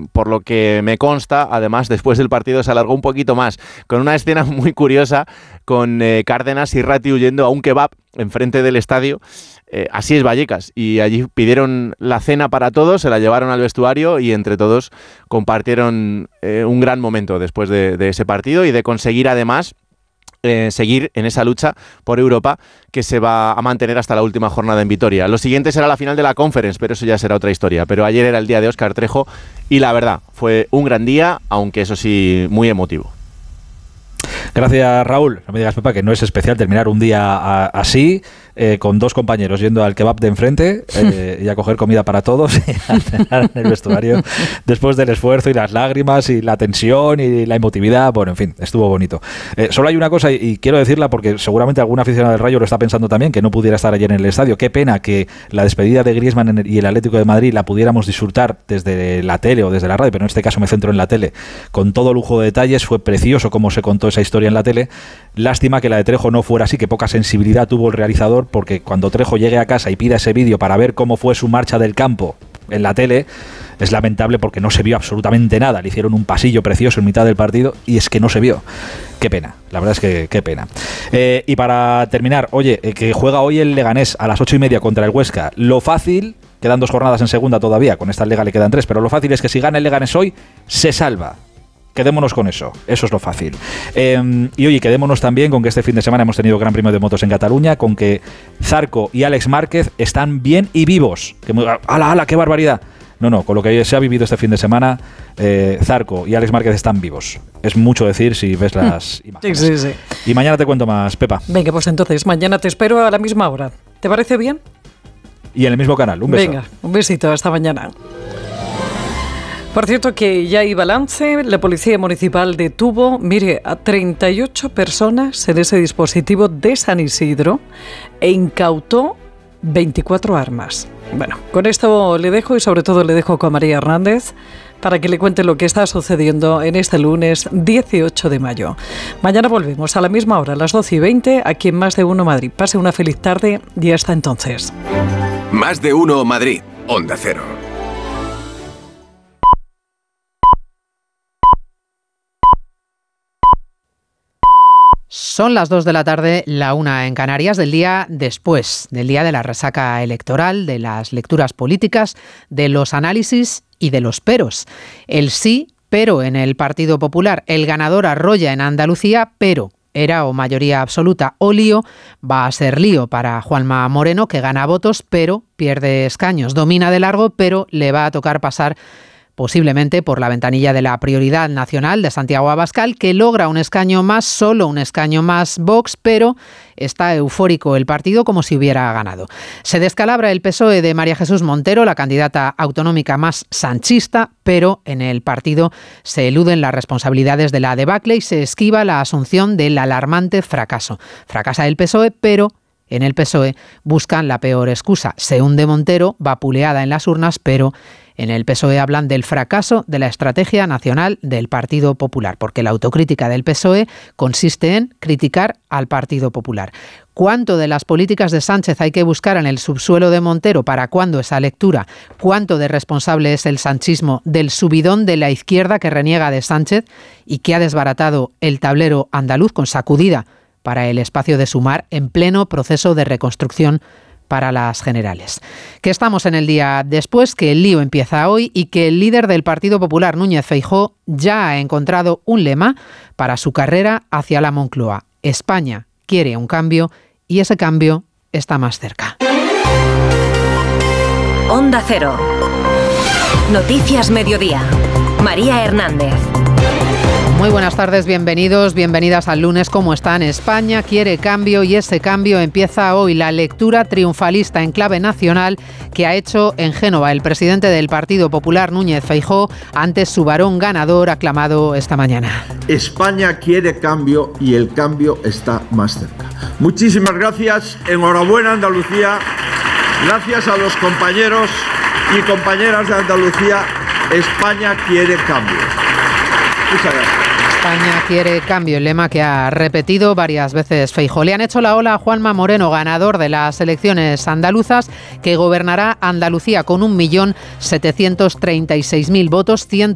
por lo que me consta, además, después del partido se alargó un poquito más, con una escena muy curiosa, con Cárdenas y Ratti huyendo a un kebab enfrente del estadio. Así es Vallecas, y allí pidieron la cena para todos, se la llevaron al vestuario y entre todos compartieron un gran momento después de ese partido y de conseguir además seguir en esa lucha por Europa que se va a mantener hasta la última jornada en Vitoria. Lo siguiente será la final de la Conference, pero eso ya será otra historia. Pero ayer era el día de Óscar Trejo y la verdad, fue un gran día, aunque eso sí, muy emotivo. Gracias, Raúl. No me digas, Pepa, que no es especial terminar un día así, con dos compañeros yendo al kebab de enfrente y a coger comida para todos y a cenar en el vestuario después del esfuerzo y las lágrimas y la tensión y la emotividad. Bueno, en fin, estuvo bonito. Solo hay una cosa y quiero decirla porque seguramente algún aficionado del Rayo lo está pensando también, que no pudiera estar ayer en el estadio. Qué pena que la despedida de Griezmann y el Atlético de Madrid la pudiéramos disfrutar desde la tele o desde la radio, pero en este caso me centro en la tele, con todo lujo de detalles. Fue precioso cómo se contó esa historia en la tele. Lástima que la de Trejo no fuera así, que poca sensibilidad tuvo el realizador, porque cuando Trejo llegue a casa y pida ese vídeo para ver cómo fue su marcha del campo en la tele, es lamentable porque no se vio absolutamente nada. Le hicieron un pasillo precioso en mitad del partido y es que no se vio. Qué pena, la verdad es que qué pena. Y para terminar, oye, que juega hoy el Leganés a las 8:30 contra el Huesca. Lo fácil, quedan 2 jornadas en segunda todavía, con esta liga le quedan 3, pero lo fácil es que si gana el Leganés hoy, se salva. Quedémonos con eso es lo fácil. Y oye, quedémonos también con que este fin de semana hemos tenido Gran Premio de Motos en Cataluña, con que Zarco y Alex Márquez están bien y vivos. ¡Hala, qué barbaridad! No, con lo que se ha vivido este fin de semana, Zarco y Alex Márquez están vivos. Es mucho decir si ves las imágenes. Sí. Y mañana te cuento más, Pepa. Venga, pues entonces, mañana te espero a la misma hora. ¿Te parece bien? Y en el mismo canal. Un beso. Venga, un besito, hasta mañana. Por cierto, que ya hay balance. La Policía Municipal detuvo, a 38 personas en ese dispositivo de San Isidro e incautó 24 armas. Bueno, con esto le dejo y sobre todo le dejo con María Hernández para que le cuente lo que está sucediendo en este lunes 18 de mayo. Mañana volvemos a la misma hora, a las 12:20, aquí en Más de Uno Madrid. Pase una feliz tarde y hasta entonces. Más de Uno Madrid, Onda Cero. Son las 2 de la tarde, la 1 en Canarias, del día después, del día de la resaca electoral, de las lecturas políticas, de los análisis y de los peros. El sí, pero en el Partido Popular. El ganador arrolla en Andalucía, pero era o mayoría absoluta o lío, va a ser lío para Juanma Moreno, que gana votos, pero pierde escaños. Domina de largo, pero le va a tocar pasar posiblemente por la ventanilla de la prioridad nacional de Santiago Abascal, que logra un escaño más, solo un escaño más Vox, pero está eufórico el partido como si hubiera ganado. Se descalabra el PSOE de María Jesús Montero, la candidata autonómica más sanchista, pero en el partido se eluden las responsabilidades de la debacle y se esquiva la asunción del alarmante fracaso. Fracasa el PSOE, pero en el PSOE buscan la peor excusa. Se hunde Montero, vapuleada en las urnas, pero en el PSOE hablan del fracaso de la estrategia nacional del Partido Popular, porque la autocrítica del PSOE consiste en criticar al Partido Popular. ¿Cuánto de las políticas de Sánchez hay que buscar en el subsuelo de Montero? ¿Para cuándo esa lectura? ¿Cuánto de responsable es el sanchismo del subidón de la izquierda que reniega de Sánchez y que ha desbaratado el tablero andaluz con sacudida para el espacio de Sumar en pleno proceso de reconstrucción para las generales? Que estamos en el día después, que el lío empieza hoy y que el líder del Partido Popular, Núñez Feijóo, ya ha encontrado un lema para su carrera hacia la Moncloa. España quiere un cambio y ese cambio está más cerca. Onda Cero. Noticias Mediodía. María Hernández. Muy buenas tardes, bienvenidos, bienvenidas al lunes. ¿Cómo están? España quiere cambio y ese cambio empieza hoy. La lectura triunfalista en clave nacional que ha hecho en Génova el presidente del Partido Popular, Núñez Feijóo, ante su varón ganador aclamado esta mañana. España quiere cambio y el cambio está más cerca. Muchísimas gracias, enhorabuena Andalucía, gracias a los compañeros y compañeras de Andalucía. España quiere cambio. Muchas gracias. España quiere cambio, el lema que ha repetido varias veces Feijóo. Le han hecho la ola a Juanma Moreno, ganador de las elecciones andaluzas, que gobernará Andalucía con 1.736.000 votos,